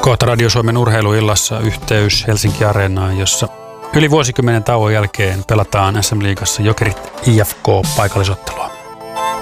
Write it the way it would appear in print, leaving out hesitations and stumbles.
Kohta Radio Suomen urheiluillassa yhteys Helsinki Areenaan, jossa yli vuosikymmenen tauon jälkeen pelataan SM-liigassa Jokerit IFK paikallisottelua.